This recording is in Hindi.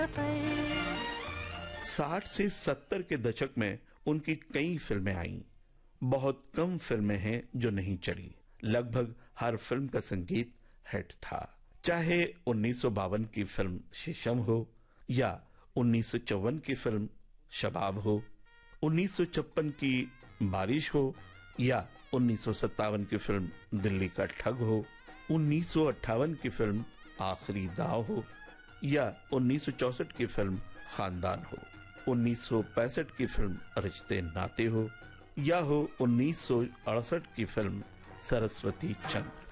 60 से 70 के दशक में उनकी कई फिल्में आईं। बहुत कम फिल्में हैं जो नहीं चली। लगभग हर फिल्म का संगीत हिट था, चाहे 1952 की फिल्म शीशम हो या 1954 की फिल्म शबाब हो, 1956 की बारिश हो या 1957 की फिल्म दिल्ली का ठग हो, 1958 की फिल्म आखिरी दाव हो या 1964 की फिल्म खानदान हो, 1965 की फिल्म रिश्ते नाते हो या हो 1968 की फिल्म सरस्वती चंद्र।